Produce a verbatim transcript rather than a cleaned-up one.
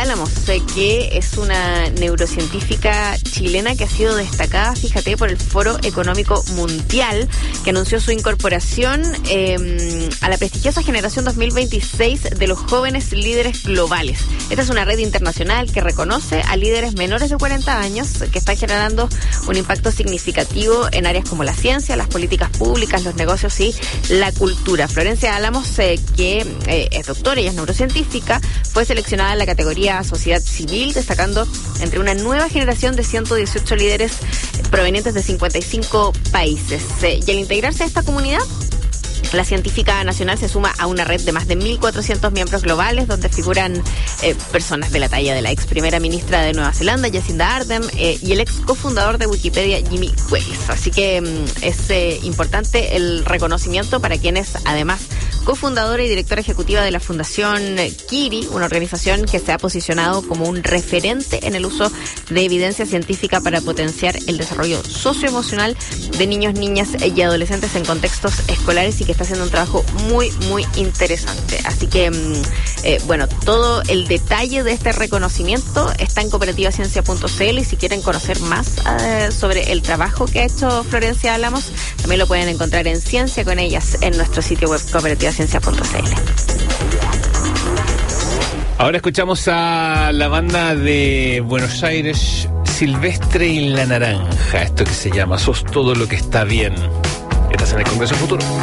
Álamos, eh, que es una neurocientífica chilena que ha sido destacada, fíjate, por el Foro Económico Mundial, que anunció su incorporación eh, a la prestigiosa Generación dos mil veintiséis de los jóvenes líderes globales. Esta es una red internacional que reconoce a líderes menores de cuarenta años que están generando un impacto significativo en áreas como la ciencia, las políticas públicas, los negocios y la cultura. Florencia Álamos, eh, que eh, es doctora y es neurocientífica, fue seleccionada en la categoría Sociedad Civil, destacando entre una nueva generación de ciento dieciocho líderes provenientes de cincuenta y cinco países. Eh, y al integrarse a esta comunidad, la científica nacional se suma a una red de más de mil cuatrocientos miembros globales, donde figuran eh, personas de la talla de la ex primera ministra de Nueva Zelanda, Jacinda Ardern, eh, y el ex cofundador de Wikipedia, Jimmy Wales. Así que mm, es eh, importante el reconocimiento para quienes, además, cofundadora y directora ejecutiva de la Fundación Kiri, una organización que se ha posicionado como un referente en el uso de evidencia científica para potenciar el desarrollo socioemocional de niños, niñas y adolescentes en contextos escolares, y que está haciendo un trabajo muy, muy interesante. Así que, eh, bueno, todo el detalle de este reconocimiento está en cooperativa ciencia punto c l, y si quieren conocer más eh, sobre el trabajo que ha hecho Florencia Álamos, también lo pueden encontrar en Ciencia con Ellas en nuestro sitio web cooperativa ciencia punto c l. Ahora escuchamos a la banda de Buenos Aires, Silvestre y la Naranja, esto que se llama Sos todo lo que está bien. Estás en el Congreso Futuro.